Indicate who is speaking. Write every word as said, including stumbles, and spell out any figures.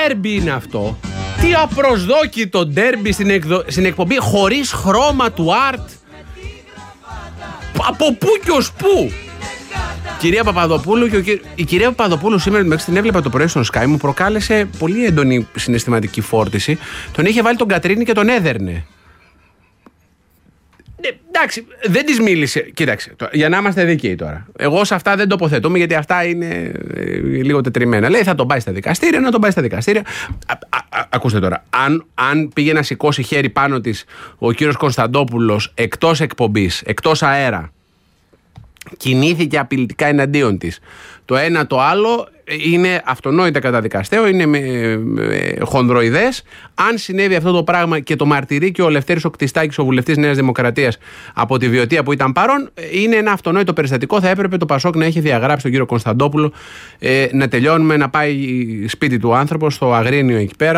Speaker 1: ντέρμπι είναι αυτό? Τι απροσδόκητο ντέρμπι στην, εκδο... στην εκπομπή χωρίς χρώμα του Art. Από πού και ως πού? Κυρία Παπαδοπούλου και ο κυ... Η κυρία Παπαδοπούλου σήμερα μέχρι την έβλεπα το πρωί στον Sky, μου προκάλεσε πολύ έντονη συναισθηματική φόρτιση. Τον είχε βάλει τον Κατρίνη και τον έδερνε. Ε, εντάξει, δεν της μίλησε. Κοίταξε, το, για να είμαστε δίκαιοι τώρα. Εγώ σε αυτά δεν τοποθετούμε, γιατί αυτά είναι ε, λίγο τετριμένα. Λέει θα τον πάει στα δικαστήρια, να τον πάει στα δικαστήρια. Α, α, α, ακούστε τώρα. Αν, αν πήγε να σηκώσει χέρι πάνω της ο κύριος Κωνσταντόπουλος εκτός εκπομπής, εκτός αέρα, κινήθηκε απειλητικά εναντίον της, το ένα το άλλο είναι αυτονόητα καταδικαστέο, είναι με, με χονδροειδές. Αν συνέβη αυτό το πράγμα και το μαρτυρεί και ο Λευτέρης ο Κτιστάκης, ο βουλευτής Νέας Δημοκρατίας από τη Βιωτία που ήταν παρόν, είναι ένα αυτονόητο περιστατικό. Θα έπρεπε το Πασόκ να έχει διαγράψει τον κύριο Κωνσταντόπουλο, ε, να τελειώνουμε, να πάει σπίτι του άνθρωπο στο Αγρίνιο εκεί πέρα.